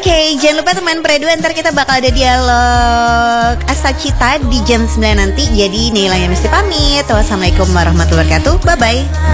Oke, jangan lupa teman Predu, ntar kita bakal ada dialog Asa Cita di jam 9 nanti. Jadi Neila yang mesti pamit. Wassalamualaikum warahmatullahi wabarakatuh. Bye-bye.